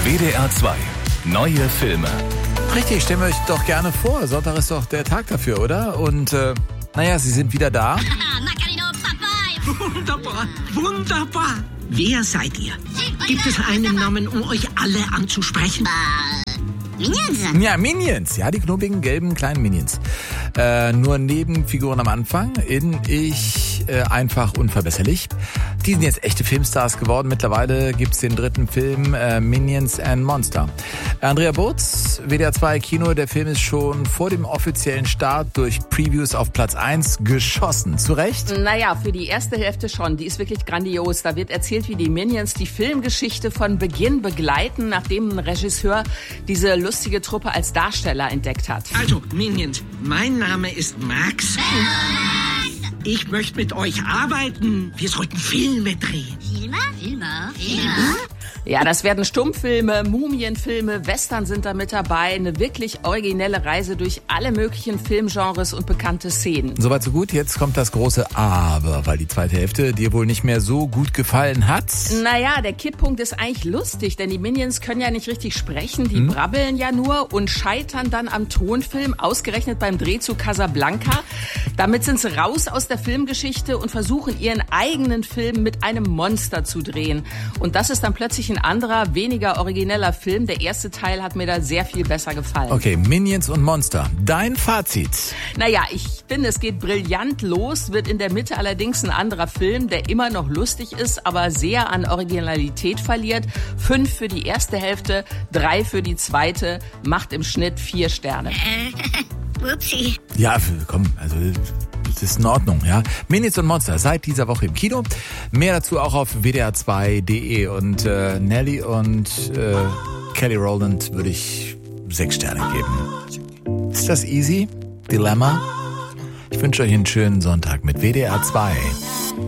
WDR 2. Neue Filme. Richtig, stellen wir euch doch gerne vor. Sonntag ist doch der Tag dafür, oder? Und, sie sind wieder da. Wunderbar, wunderbar. Wer seid ihr? Gibt es einen Namen, um euch alle anzusprechen? Minions. Ja, Minions. Ja, die knobigen, gelben, kleinen Minions. Nur Nebenfiguren am Anfang. Einfach unverbesserlich. Die sind jetzt echte Filmstars geworden. Mittlerweile gibt's den dritten Film, Minions and Monster. Andrea Butz, WDR 2 Kino. Der Film ist schon vor dem offiziellen Start durch Previews auf Platz 1 geschossen. Zu Recht? Naja, für die erste Hälfte schon. Die ist wirklich grandios. Da wird erzählt, wie die Minions die Filmgeschichte von Beginn begleiten, nachdem ein Regisseur diese lustige Truppe als Darsteller entdeckt hat. Also, Minions, mein Name ist Max. Ich möchte mit euch arbeiten. Wir sollten Filme drehen. Filme? Ja, das werden Stummfilme, Mumienfilme, Western sind da mit dabei. Eine wirklich originelle Reise durch alle möglichen Filmgenres und bekannte Szenen. Soweit so gut. Jetzt kommt das große Aber, weil die zweite Hälfte dir wohl nicht mehr so gut gefallen hat. Naja, der Kipppunkt ist eigentlich lustig, denn die Minions können ja nicht richtig sprechen. Die brabbeln ja nur und scheitern dann am Tonfilm, ausgerechnet beim Dreh zu Casablanca. Damit sind sie raus aus der Filmgeschichte und versuchen, ihren eigenen Film mit einem Monster zu drehen. Und das ist dann plötzlich ein anderer, weniger origineller Film. Der erste Teil hat mir da sehr viel besser gefallen. Okay, Minions und Monster. Dein Fazit? Naja, ich finde, es geht brillant los, wird in der Mitte allerdings ein anderer Film, der immer noch lustig ist, aber sehr an Originalität verliert. 5 für die erste Hälfte, 3 für die zweite, macht im Schnitt 4 Sterne. Upsi. Ja, komm, also das ist in Ordnung, ja. Minions und Monster seit dieser Woche im Kino. Mehr dazu auch auf wdr2.de. Und Nelly und Kelly Rowland würde ich 6 Sterne geben. Ist das easy? Dilemma? Ich wünsche euch einen schönen Sonntag mit WDR 2.